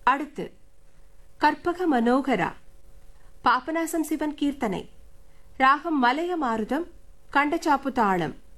அடுத்து கற்பக மனோகரா, பாபநாசம் சிவன் கீர்த்தனை, ராகம் மலைய மாருதம், கண்டச்சாப்பு தாளம்.